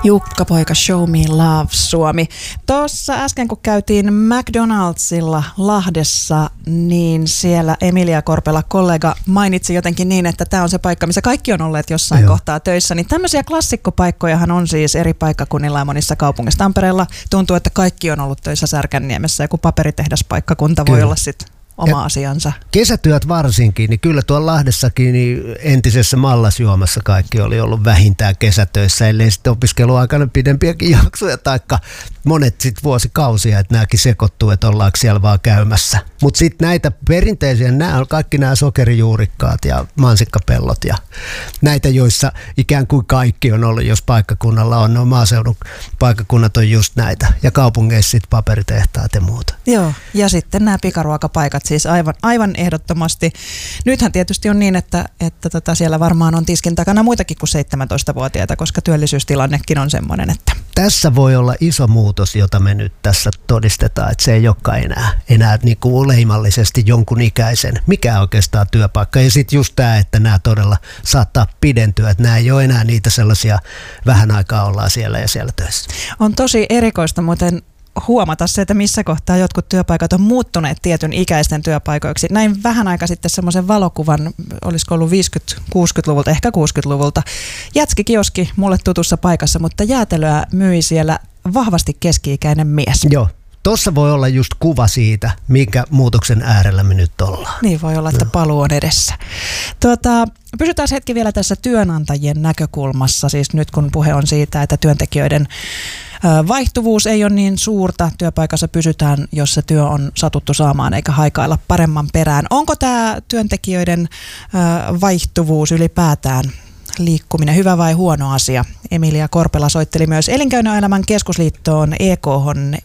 Jukka-poika Show Me Love Suomi. Tuossa äsken kun käytiin McDonaldsilla Lahdessa, niin siellä Emilia Korpela, kollega, mainitsi jotenkin niin, että tämä on se paikka, missä kaikki on olleet jossain kohtaa töissä. Niin tämmöisiä klassikkopaikkojahan on siis eri paikkakunnilla ja monissa kaupungeissa. Tampereella tuntuu, että kaikki on ollut töissä Särkänniemessä. Joku paperitehdas-paikkakunta voi olla sitten oma asiansa. Kesätyöt varsinkin, niin kyllä tuolla Lahdessakin niin entisessä Mallasjuomassa kaikki oli ollut vähintään kesätöissä, ellei sitten opiskeluaikana pidempiäkin jaksoja, taikka monet sitten vuosikausia, että nämäkin sekoittuu, että ollaanko siellä vaan käymässä. Mutta sitten näitä perinteisiä, kaikki nämä sokerijuurikkaat ja mansikkapellot ja näitä, joissa ikään kuin kaikki on ollut, jos paikkakunnalla on, no maaseudun paikkakunnat on just näitä, ja kaupungeissa sitten paperitehtaat ja muuta. Joo, ja sitten nämä pikaruokapaikat siis aivan ehdottomasti. Nythän tietysti on niin, että siellä varmaan on tiskin takana muitakin kuin 17-vuotiaita, koska työllisyystilannekin on semmoinen, että tässä voi olla iso muutos, jota me nyt tässä todistetaan, että se ei olekaan enää niin kuin leimallisesti jonkun ikäisen, mikä oikeastaan työpaikka. Ja sitten just tämä, että nämä todella saattaa pidentyä, että nämä ei ole enää niitä sellaisia, vähän aikaa ollaan siellä ja siellä töissä. On tosi erikoista muuten huomata se, että missä kohtaa jotkut työpaikat on muuttuneet tietyn ikäisten työpaikoiksi. Näin vähän aika sitten semmoisen valokuvan, olisiko ollut 50-60-luvulta, ehkä 60-luvulta. Jätskikioski mulle tutussa paikassa, mutta jäätelöä myi siellä vahvasti keski-ikäinen mies. Joo. Tuossa voi olla just kuva siitä, minkä muutoksen äärellä me nyt ollaan. Niin voi olla, että paluu on edessä. Pysytään hetki vielä tässä työnantajien näkökulmassa, siis nyt kun puhe on siitä, että työntekijöiden vaihtuvuus ei ole niin suurta, työpaikassa pysytään, jos se työ on satuttu saamaan eikä haikailla paremman perään. Onko tämä työntekijöiden vaihtuvuus ylipäätään liikkuminen hyvä vai huono asia? Emilia Korpela soitteli myös Elinkeinoelämän keskusliittoon EK:hon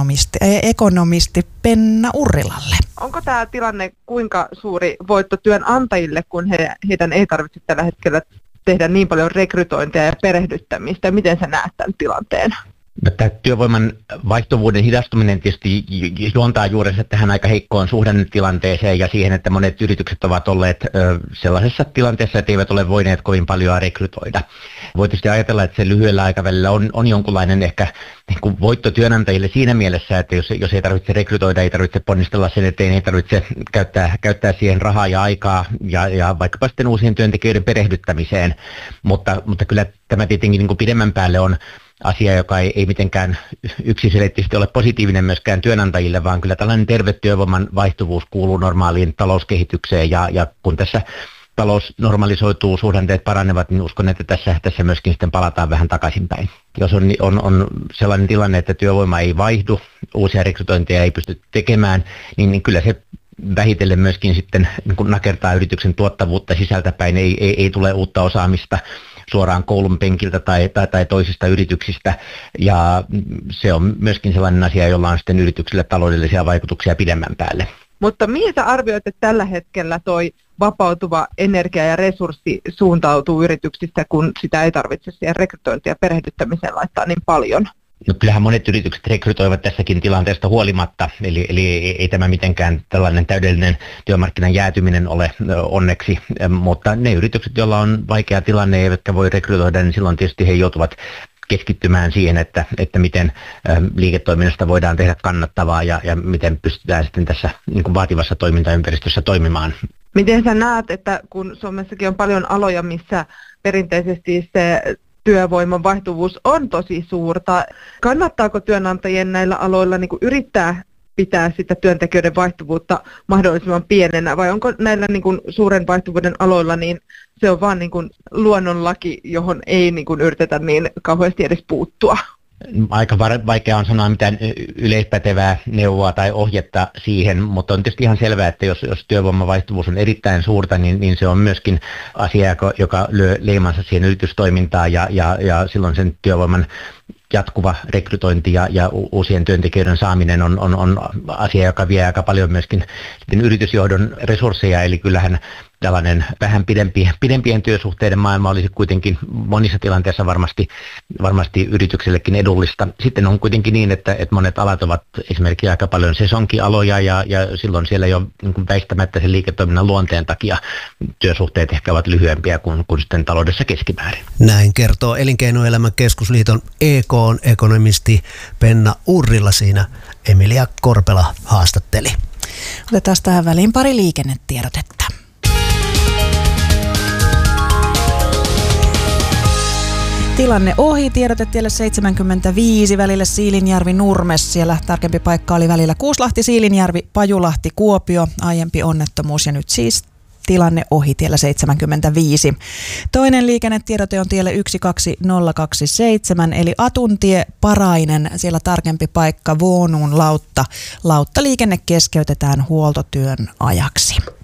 ekonomisti Penna Urrilalle. Onko tämä tilanne kuinka suuri voitto työnantajille, kun heidän ei tarvitse tällä hetkellä tehdä niin paljon rekrytointia ja perehdyttämistä? Miten sä näet tämän tilanteen? Tämä työvoiman vaihtuvuuden hidastuminen tietysti juontaa juurensa tähän aika heikkoon suhdannetilanteeseen ja siihen, että monet yritykset ovat olleet sellaisessa tilanteessa, että eivät ole voineet kovin paljon rekrytoida. Voi tietysti ajatella, että se lyhyellä aikavälillä on jonkunlainen ehkä voitto työnantajille siinä mielessä, että jos ei tarvitse rekrytoida, ei tarvitse ponnistella sen eteen, ei tarvitse käyttää siihen rahaa ja aikaa ja vaikkapa sitten uusien työntekijöiden perehdyttämiseen, mutta kyllä tämä tietenkin niin kuin pidemmän päälle on asia, joka ei mitenkään yksiselitteisesti ole positiivinen myöskään työnantajille, vaan kyllä tällainen terve työvoiman vaihtuvuus kuuluu normaaliin talouskehitykseen ja kun tässä talous normalisoituu, suhdanteet paranevat, niin uskon, että tässä myöskin sitten palataan vähän takaisinpäin. Jos on sellainen tilanne, että työvoima ei vaihdu, uusia rekrytointeja ei pysty tekemään, niin kyllä se vähitellen myöskin sitten niin kun nakertaa yrityksen tuottavuutta sisältäpäin, ei tule uutta osaamista suoraan koulun penkiltä tai toisista yrityksistä, ja se on myöskin sellainen asia, jolla on sitten yrityksille taloudellisia vaikutuksia pidemmän päälle. Mutta mihin sä arvioit, että tällä hetkellä toi vapautuva energia ja resurssi suuntautuu yrityksissä, kun sitä ei tarvitse siihen rekrytointiin ja perehdyttämiseen laittaa niin paljon? No kyllähän monet yritykset rekrytoivat tässäkin tilanteesta huolimatta, eli ei tämä mitenkään tällainen täydellinen työmarkkinan jäätyminen ole onneksi, mutta ne yritykset, joilla on vaikea tilanne eivätkä voi rekrytoida, niin silloin tietysti he joutuvat keskittymään siihen, että miten liiketoiminnasta voidaan tehdä kannattavaa ja miten pystytään sitten tässä niin kuin vaativassa toimintaympäristössä toimimaan. Miten sä näet, että kun Suomessakin on paljon aloja, missä perinteisesti se työvoiman vaihtuvuus on tosi suurta. Kannattaako työnantajien näillä aloilla niin kuin yrittää pitää sitä työntekijöiden vaihtuvuutta mahdollisimman pienenä, vai onko näillä niin kuin suuren vaihtuvuuden aloilla niin se on vaan niin kuin luonnonlaki, johon ei niin kuin yritetä niin kauheasti edes puuttua? Aika vaikea on sanoa mitään yleispätevää neuvoa tai ohjetta siihen, mutta on tietysti ihan selvää, että jos työvoimavaihtuvuus on erittäin suurta, niin se on myöskin asia, joka lyö leimansa siihen yritystoimintaan ja silloin sen työvoiman jatkuva rekrytointi ja uusien työntekijöiden saaminen on asia, joka vie aika paljon myöskin yritysjohdon resursseja, eli kyllähän tällainen vähän pidempien työsuhteiden maailma olisi kuitenkin monissa tilanteissa varmasti yrityksellekin edullista. Sitten on kuitenkin niin, että monet alat ovat esimerkiksi aika paljon sesonkialoja ja silloin siellä jo niin kuin väistämättä sen liiketoiminnan luonteen takia työsuhteet ehkä ovat lyhyempiä kuin sitten taloudessa keskimäärin. Näin kertoo Elinkeinoelämän keskusliiton EK:n ekonomisti Penna Urrila, siinä Emilia Korpela haastatteli. Otetaan tähän väliin pari liikennetiedotetta. Tilanne ohi, tiedote tielle 75 välillä Siilinjärvi-Nurmes. Siellä tarkempi paikka oli välillä Kuuslahti-Siilinjärvi, Pajulahti-Kuopio, aiempi onnettomuus ja nyt siis tilanne ohi tiellä 75. Toinen liikennetiedote on tielle 12027 eli Atuntie Parainen, siellä tarkempi paikka Vuonuun Lautta. Lauttaliikenne keskeytetään huoltotyön ajaksi.